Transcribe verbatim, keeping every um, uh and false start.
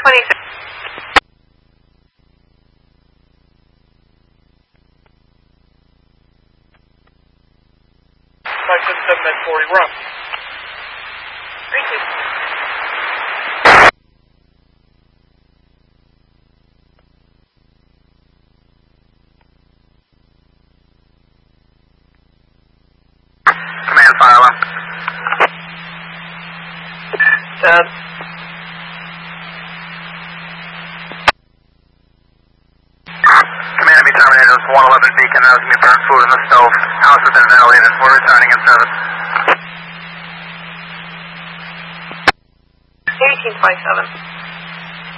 twenty-six. five seven seven nine forty, we're on. three two. Command fire alarm. Dad. Command to be terminated. It's one eleven Beacon. There's going to be burnt food in the stove. House has been ventilated. We're returning in service. eighteen twenty-seven.